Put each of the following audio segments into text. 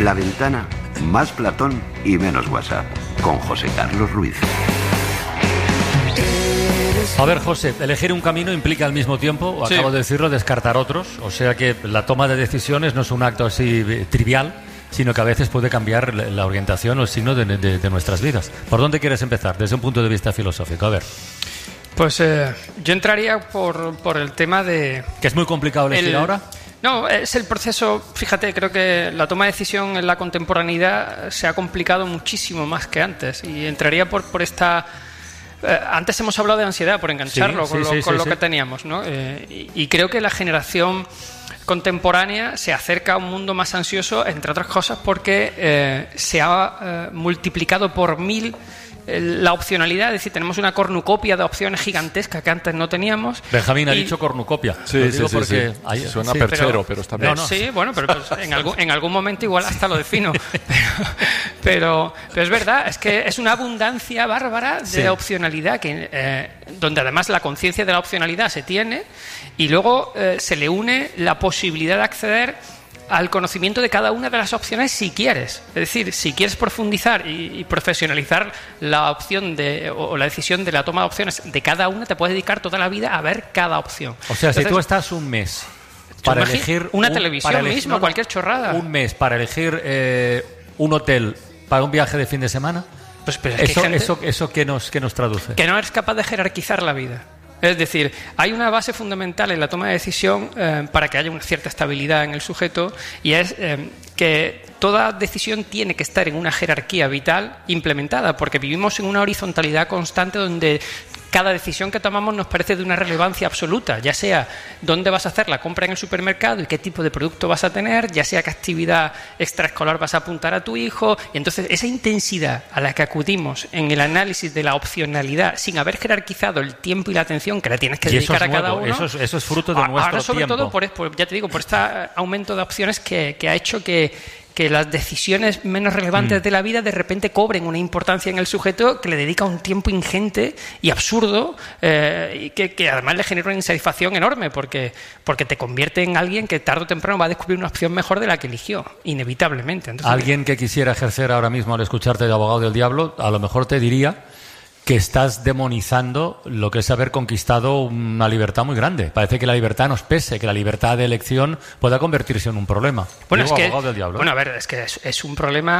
La Ventana, más Platón y menos WhatsApp, con José Carlos Ruiz. A ver, José, elegir un camino implica al mismo tiempo, acabo de decirlo, descartar otros. O sea que la toma de decisiones no es un acto así trivial, sino que a veces puede cambiar la orientación o el signo de nuestras vidas. ¿Por dónde quieres empezar, desde un punto de vista filosófico? A ver. Pues yo entraría por el tema de... ¿Que es muy complicado elegir ahora? No, es el proceso. Fíjate, creo que la toma de decisión en la contemporaneidad se ha complicado muchísimo más que antes. Y entraría por esta... antes hemos hablado de ansiedad, por engancharlo con lo que teníamos, ¿no? Y creo que la generación contemporánea se acerca a un mundo más ansioso, entre otras cosas porque se ha multiplicado por 1000 la opcionalidad, es decir, tenemos una cornucopia de opciones gigantesca que antes no teníamos. Benjamín ha dicho cornucopia. Sí. Suena perchero, pero está bien. Sí, bueno, pero pues, en algún momento igual hasta lo defino. Pero es verdad, es que es una abundancia bárbara de opcionalidad, donde además la conciencia de la opcionalidad se tiene y luego se le une la posibilidad de acceder al conocimiento de cada una de las opciones si quieres. Es decir, si quieres profundizar y profesionalizar la opción o la decisión de la toma de opciones de cada una, te puedes dedicar toda la vida a ver cada opción. O sea, si tú estás un mes para elegir... Una televisión mismo, cualquier chorrada. Un mes para elegir un hotel para un viaje de fin de semana, pues, ¿eso qué nos traduce? Que no eres capaz de jerarquizar la vida. Es decir, hay una base fundamental en la toma de decisión para que haya una cierta estabilidad en el sujeto, y es que toda decisión tiene que estar en una jerarquía vital implementada, porque vivimos en una horizontalidad constante donde cada decisión que tomamos nos parece de una relevancia absoluta, ya sea dónde vas a hacer la compra en el supermercado y qué tipo de producto vas a tener, ya sea qué actividad extraescolar vas a apuntar a tu hijo. Y entonces esa intensidad a la que acudimos en el análisis de la opcionalidad sin haber jerarquizado el tiempo y la atención que le tienes que dedicar a cada uno. Eso es fruto de nuestro ahora, sobre tiempo. todo, ya te digo, por este aumento de opciones que ha hecho que las decisiones menos relevantes de la vida de repente cobren una importancia en el sujeto que le dedica un tiempo ingente y absurdo, y que además le genera una insatisfacción enorme porque te convierte en alguien que tarde o temprano va a descubrir una opción mejor de la que eligió, inevitablemente. Entonces, alguien que quisiera ejercer ahora mismo al escucharte de abogado del diablo, a lo mejor te diría que estás demonizando lo que es haber conquistado una libertad muy grande. Parece que la libertad nos pese, que la libertad de elección pueda convertirse en un problema. Bueno, Bueno, a ver, es que es un problema.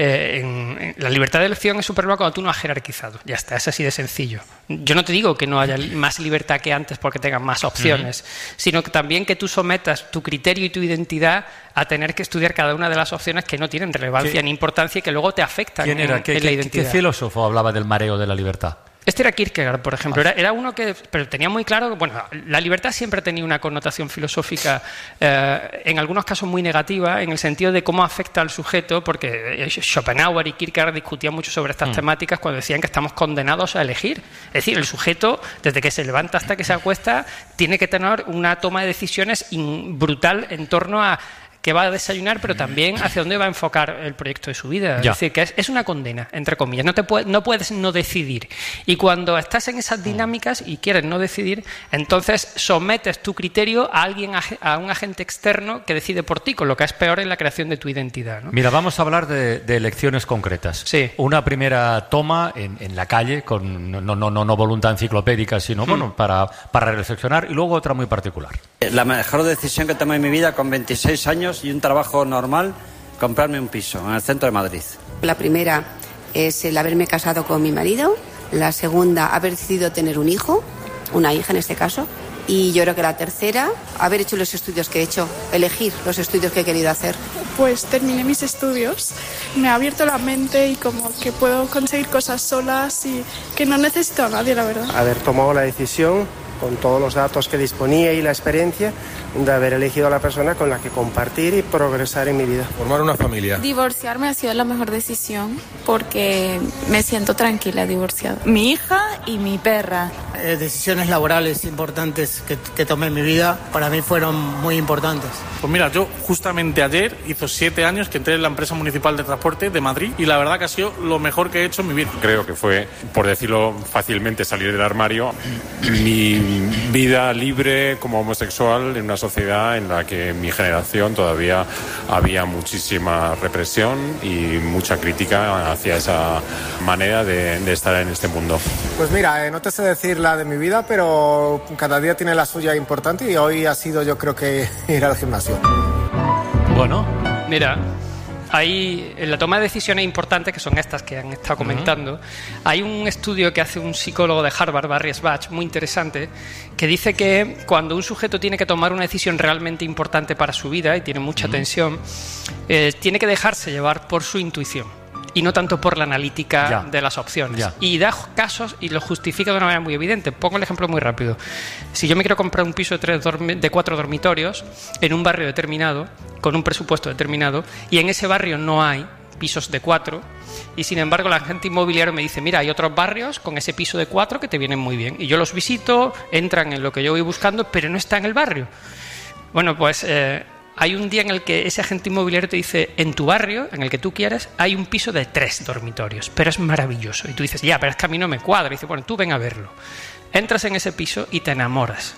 La libertad de elección es un problema cuando tú no has jerarquizado. Ya está, es así de sencillo. Yo no te digo que no haya más libertad que antes porque tengas más opciones, sino que también que tú sometas tu criterio y tu identidad a tener que estudiar cada una de las opciones que no tienen relevancia ni importancia y que luego te afectan en la identidad. ¿Qué filósofo hablaba del mareo de la libertad? Este era Kierkegaard, por ejemplo. Era uno que pero tenía muy claro que, bueno, la libertad siempre ha tenido una connotación filosófica, en algunos casos muy negativa, en el sentido de cómo afecta al sujeto, porque Schopenhauer y Kierkegaard discutían mucho sobre estas temáticas cuando decían que estamos condenados a elegir. Es decir, el sujeto, desde que se levanta hasta que se acuesta, tiene que tener una toma de decisiones brutal en torno a que va a desayunar, pero también hacia dónde va a enfocar el proyecto de su vida. Es decir, que es una condena, entre comillas. No puedes no decidir. Y cuando estás en esas dinámicas y quieres no decidir, entonces sometes tu criterio a un agente externo que decide por ti, con lo que es peor en la creación de tu identidad, ¿no? Mira, vamos a hablar de elecciones concretas. Sí. Una primera toma en la calle, con no voluntad enciclopédica, sino para reflexionar, y luego otra muy particular. La mejor decisión que tomé en mi vida con 26 años y un trabajo normal, comprarme un piso en el centro de Madrid. La primera es el haberme casado con mi marido. La segunda, haber decidido tener un hijo, una hija en este caso. Y yo creo que la tercera, haber hecho los estudios que he hecho, elegir los estudios que he querido hacer. Pues terminé mis estudios, me ha abierto la mente y como que puedo conseguir cosas solas y que no necesito a nadie, la verdad. Haber tomado la decisión con todos los datos que disponía y la experiencia de haber elegido a la persona con la que compartir y progresar en mi vida. Formar una familia. Divorciarme ha sido la mejor decisión porque me siento tranquila divorciada. Mi hija y mi perra. decisiones laborales importantes que tomé en mi vida, para mí fueron muy importantes. Pues mira, yo justamente ayer hizo 7 años que entré en la empresa municipal de transporte de Madrid y la verdad que ha sido lo mejor que he hecho en mi vida. Creo que fue, por decirlo fácilmente, salir del armario, mi vida libre como homosexual en una sociedad en la que en mi generación todavía había muchísima represión y mucha crítica hacia esa manera de estar en este mundo. Pues mira, no te sé decir la de mi vida, pero cada día tiene la suya importante y hoy ha sido, yo creo que ir al gimnasio. Bueno, mira, hay en la toma de decisiones importantes, que son estas que han estado comentando, hay un estudio que hace un psicólogo de Harvard, Barry Schwartz, muy interesante, que dice que cuando un sujeto tiene que tomar una decisión realmente importante para su vida y tiene mucha tensión, tiene que dejarse llevar por su intuición y no tanto por la analítica de las opciones. Y da casos y lo justifica de una manera muy evidente. Pongo el ejemplo muy rápido. Si yo me quiero comprar un piso de 4 dormitorios en un barrio determinado, con un presupuesto determinado, y en ese barrio no hay pisos de 4, y sin embargo la agente inmobiliario me dice, mira, hay otros barrios con ese piso de 4 que te vienen muy bien. Y yo los visito, entran en lo que yo voy buscando, pero no está en el barrio. Bueno, pues... hay un día en el que ese agente inmobiliario te dice, en tu barrio, en el que tú quieras, hay un piso de 3 dormitorios, pero es maravilloso. Y tú dices, ya, pero es que a mí no me cuadra. Y dice, bueno, tú ven a verlo. Entras en ese piso y te enamoras.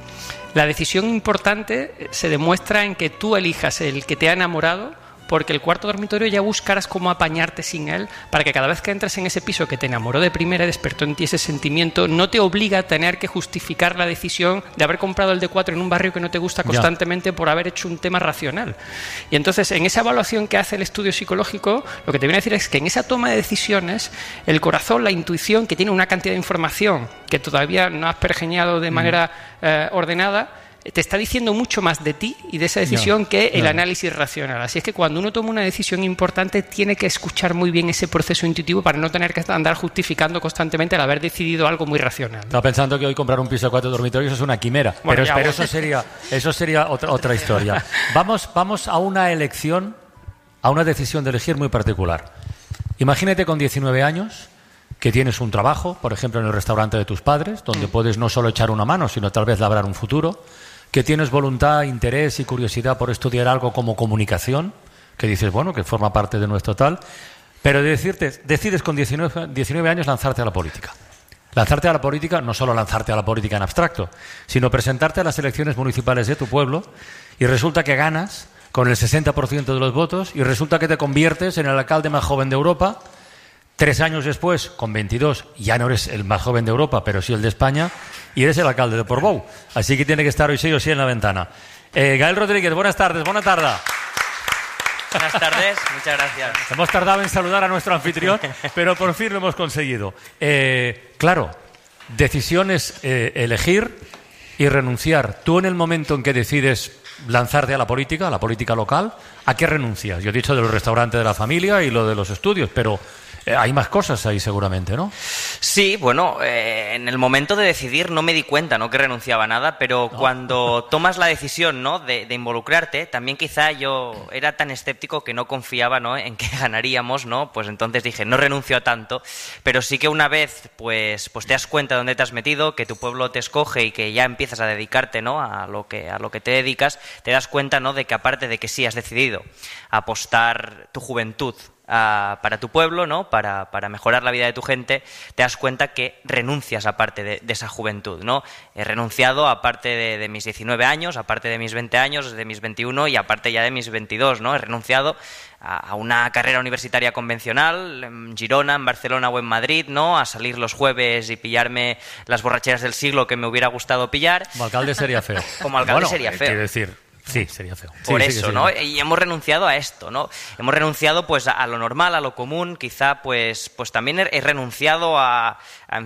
La decisión importante se demuestra en que tú elijas el que te ha enamorado, porque el cuarto dormitorio ya buscarás cómo apañarte sin él, para que cada vez que entres en ese piso que te enamoró de primera y despertó en ti ese sentimiento, no te obliga a tener que justificar la decisión de haber comprado el de 4 en un barrio que no te gusta constantemente por haber hecho un tema racional. Y entonces, en esa evaluación que hace el estudio psicológico, lo que te viene a decir es que en esa toma de decisiones, el corazón, la intuición, que tiene una cantidad de información que todavía no has pergeñado de manera ordenada, te está diciendo mucho más de ti y de esa decisión que el análisis racional. Así es que cuando uno toma una decisión importante tiene que escuchar muy bien ese proceso intuitivo para no tener que andar justificando constantemente el haber decidido algo muy racional. Estaba pensando que hoy comprar un piso de 4 dormitorios es una quimera, bueno, pero eso sería otra historia. Vamos a una elección, a una decisión de elegir muy particular. Imagínate con 19 años que tienes un trabajo, por ejemplo en el restaurante de tus padres, donde puedes no solo echar una mano, sino tal vez labrar un futuro, que tienes voluntad, interés y curiosidad por estudiar algo como comunicación, que dices, bueno, que forma parte de nuestro tal, pero decides con 19 años lanzarte a la política. Lanzarte a la política, no solo lanzarte a la política en abstracto, sino presentarte a las elecciones municipales de tu pueblo y resulta que ganas con el 60% de los votos y resulta que te conviertes en el alcalde más joven de Europa. 3 años después, con 22, ya no eres el más joven de Europa, pero sí el de España, y eres el alcalde de Portbou. Así que tiene que estar hoy sí o sí en la ventana. Gael Rodríguez, buenas tardes, buena tarde. Buenas tardes, muchas gracias. Hemos tardado en saludar a nuestro anfitrión, pero por fin lo hemos conseguido. Claro, decisiones, elegir y renunciar. Tú en el momento en que decides lanzarte a la política local, ¿a qué renuncias? Yo he dicho de los restaurantes de la familia y lo de los estudios, pero... hay más cosas ahí seguramente, ¿no? Sí, bueno, en el momento de decidir no me di cuenta, ¿no?, que renunciaba a nada, pero cuando tomas la decisión, ¿no?, de involucrarte, también quizá yo era tan escéptico que no confiaba, ¿no?, en que ganaríamos, ¿no? Pues entonces dije, no renuncio a tanto, pero sí que una vez pues te das cuenta de dónde te has metido, que tu pueblo te escoge y que ya empiezas a dedicarte, ¿no?, a lo que te dedicas, te das cuenta, ¿no?, de que aparte de que sí has decidido apostar tu juventud para tu pueblo, ¿no?, para mejorar la vida de tu gente, te das cuenta que renuncias a parte de esa juventud, ¿no? He renunciado a parte de mis 19 años, a parte de mis 20 años, de mis 21 y a parte ya de mis 22, ¿no? He renunciado a una carrera universitaria convencional en Girona, en Barcelona o en Madrid, ¿no?, a salir los jueves y pillarme las borracheras del siglo que me hubiera gustado pillar. Como alcalde sería feo. Como alcalde sería feo. Quiero decir... Sí, sería feo. Por sí, eso, ¿no? Y hemos renunciado a esto, ¿no? Hemos renunciado, pues, a lo normal, a lo común. Quizá, pues también he renunciado a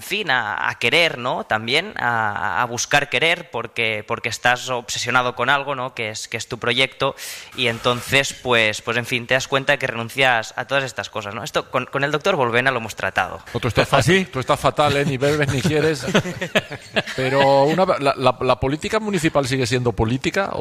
querer, ¿no? También a buscar querer, porque estás obsesionado con algo, ¿no?, que es tu proyecto. Y entonces, pues en fin, te das cuenta que renuncias a todas estas cosas, ¿no? Esto con el doctor Volvena lo hemos tratado. Tú estás fatal, ni bebes ni quieres. Pero ¿la política municipal sigue siendo política o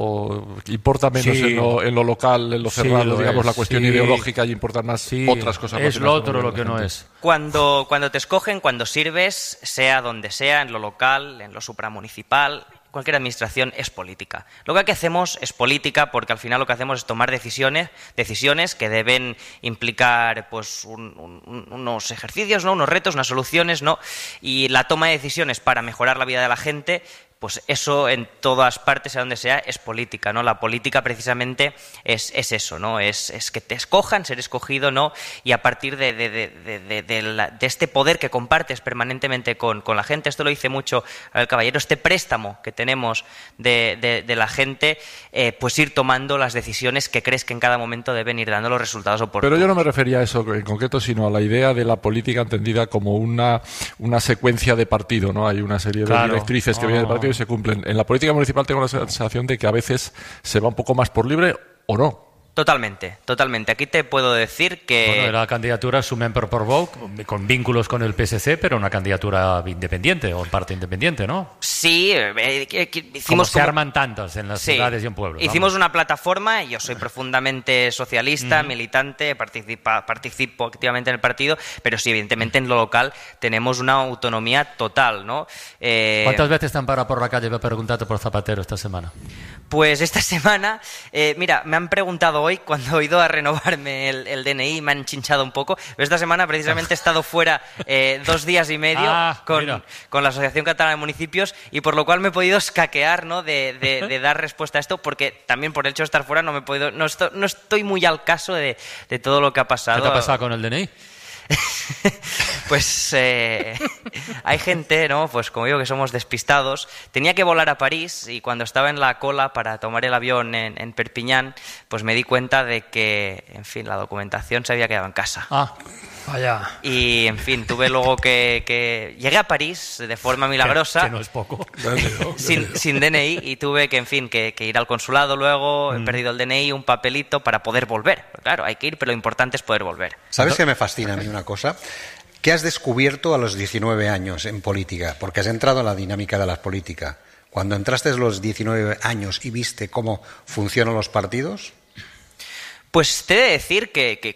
importa menos en lo local, en lo cerrado, digamos, la cuestión ideológica, y importan más otras cosas. Es lo otro lo que no es. Cuando te escogen, cuando sirves, sea donde sea, en lo local, en lo supramunicipal, cualquier administración es política. Lo que aquí hacemos es política porque al final lo que hacemos es tomar decisiones que deben implicar pues unos ejercicios, ¿no? Unos retos, unas soluciones, ¿no? Y la toma de decisiones para mejorar la vida de la gente, pues eso en todas partes, a donde sea, es política, ¿no? La política precisamente es eso, ¿no? Es que te escojan, ser escogido, ¿no? Y a partir de este poder que compartes permanentemente con la gente, esto lo dice mucho el caballero, este préstamo que tenemos de la gente, pues ir tomando las decisiones que crees que en cada momento deben ir dando los resultados oportunos. Pero yo no me refería a eso en concreto, sino a la idea de la política entendida como una secuencia de partido, ¿no? Hay una serie de directrices que vienen del partido y se cumplen. En la política municipal tengo la sensación de que a veces se va un poco más por libre o no. Totalmente. Aquí te puedo decir que... Bueno, la candidatura Sumen per Vogue, con vínculos con el PSC, pero una candidatura independiente o en parte independiente, ¿no? Sí, hicimos... se arman tantos en las ciudades y en pueblos. Hicimos una plataforma, yo soy profundamente socialista, militante, participo activamente en el partido, pero sí, evidentemente en lo local tenemos una autonomía total, ¿no? ¿Cuántas veces te han parado por la calle y me preguntado por Zapatero esta semana? Pues esta semana, mira, me han preguntado hoy, cuando he ido a renovarme el DNI, me han chinchado un poco, pero esta semana precisamente he estado fuera 2 días y medio con la Asociación Catalana de Municipios, y por lo cual me he podido escaquear, ¿no? de dar respuesta a esto, porque también por el hecho de estar fuera no estoy muy al caso de todo lo que ha pasado. ¿Qué te ha pasado con el DNI? Pues hay gente, ¿no? Pues como digo, que somos despistados. Tenía que volar a París y cuando estaba en la cola para tomar el avión en Perpiñán, pues me di cuenta de que, en fin, la documentación se había quedado en casa. Vaya. Y, en fin, tuve luego que... Llegué a París de forma milagrosa. Que no es poco. sin DNI, y tuve que, en fin, que ir al consulado luego. He perdido el DNI, un papelito para poder volver. Pero claro, hay que ir, pero lo importante es poder volver. ¿Sabes qué me fascina a mí una cosa? ¿Qué has descubierto a los 19 años en política? Porque has entrado en la dinámica de la política. Cuando entraste a los 19 años y viste cómo funcionan los partidos... Pues te he de decir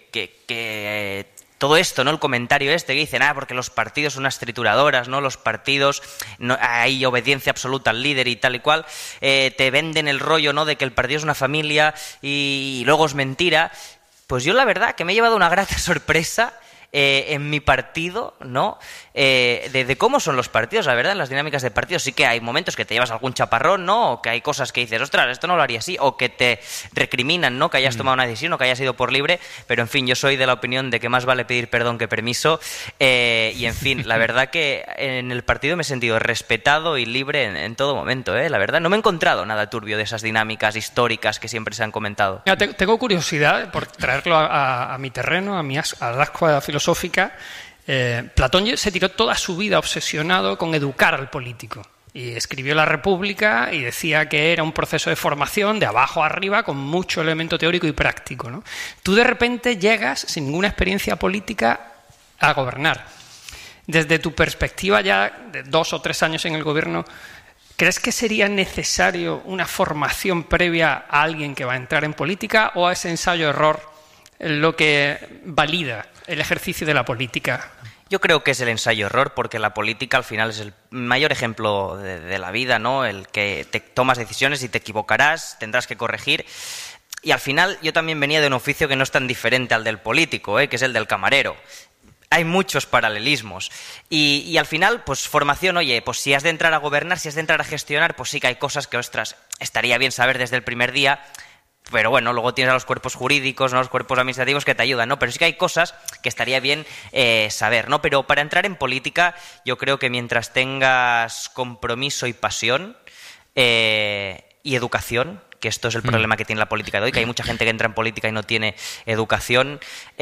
que todo esto, ¿no? El comentario que dicen, porque los partidos son unas trituradoras, ¿no? Los partidos, no, hay obediencia absoluta al líder y tal y cual, te venden el rollo, ¿no? De que el partido es una familia y luego es mentira. Pues yo la verdad que me he llevado una grata sorpresa en mi partido, ¿no? De cómo son los partidos, la verdad, en las dinámicas de partidos. Sí que hay momentos que te llevas algún chaparrón, ¿no? O que hay cosas que dices, ostras, esto no lo haría así, o que te recriminan, ¿no? Que hayas tomado una decisión o que hayas ido por libre, pero en fin, yo soy de la opinión de que más vale pedir perdón que permiso, y en fin, la verdad que en el partido me he sentido respetado y libre en todo momento, la verdad, no me he encontrado nada turbio de esas dinámicas históricas que siempre se han comentado. Mira, tengo curiosidad por traerlo a mi terreno, a la ascua filosófica. Platón se tiró toda su vida obsesionado con educar al político y escribió La República y decía que era un proceso de formación de abajo a arriba con mucho elemento teórico y práctico, ¿no? Tú de repente llegas sin ninguna experiencia política a gobernar. Desde tu perspectiva ya de 2 o 3 años en el gobierno, ¿crees que sería necesario una formación previa a alguien que va a entrar en política, o es ensayo-error lo que valida el ejercicio de la política? Yo creo que es el ensayo-error, porque la política al final es el mayor ejemplo de la vida, ¿no? El que te tomas decisiones y te equivocarás, tendrás que corregir. Y al final yo también venía de un oficio que no es tan diferente al del político, que es el del camarero. Hay muchos paralelismos. Y al final, pues formación, oye, pues si has de entrar a gobernar, si has de entrar a gestionar, pues sí que hay cosas que, ostras, estaría bien saber desde el primer día. Pero bueno, luego tienes a los cuerpos jurídicos, ¿no? Los cuerpos administrativos que te ayudan, ¿no? Pero sí que hay cosas que estaría bien saber, ¿no? Pero para entrar en política, yo creo que mientras tengas compromiso y pasión y educación, que esto es el problema que tiene la política de hoy, que hay mucha gente que entra en política y no tiene educación,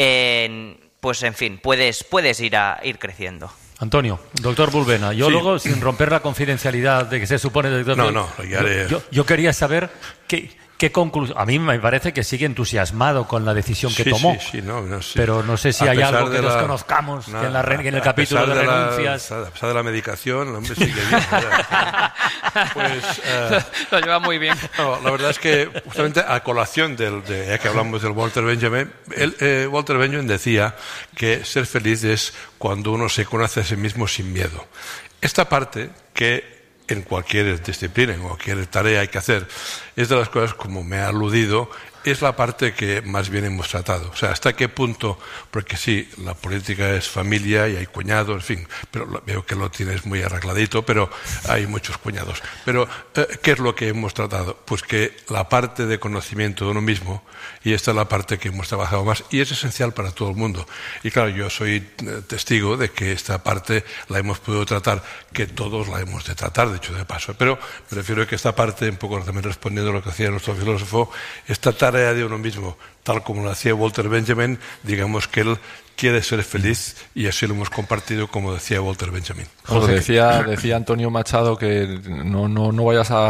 pues en fin, puedes ir creciendo. Antonio, doctor Bulbena, yo luego, sin romper la confidencialidad de que se supone... Doctor, yo quería saber ¿Qué conclusión? A mí me parece que sigue entusiasmado con la decisión que tomó. Sí, sí. Pero no sé si hay algo que desconozcamos que en el capítulo de renuncias. A pesar de la medicación, el hombre sigue bien. Pues, lo lleva muy bien. No, la verdad es que justamente a colación ya que hablamos del Walter Benjamin, Walter Benjamin decía que ser feliz es cuando uno se conoce a sí mismo sin miedo. Esta parte que en cualquier disciplina, en cualquier tarea hay que hacer, es de las cosas, como me ha aludido, es la parte que más bien hemos tratado. O sea, ¿hasta qué punto? Porque sí, la política es familia y hay cuñados, en fin, pero veo que lo tienes muy arregladito, pero hay muchos cuñados. Pero, ¿qué es lo que hemos tratado? Pues que la parte de conocimiento de uno mismo, y esta es la parte que hemos trabajado más, y es esencial para todo el mundo. Y claro, yo soy testigo de que esta parte la hemos podido tratar, que todos la hemos de tratar, de hecho, de paso. Pero me refiero a que esta parte, un poco también respondiendo a lo que hacía nuestro filósofo, esta tarea de uno mismo, tal como lo hacía Walter Benjamin, digamos que él quiere ser feliz y así lo hemos compartido, como decía Walter Benjamin. Decía Antonio Machado que no vayas a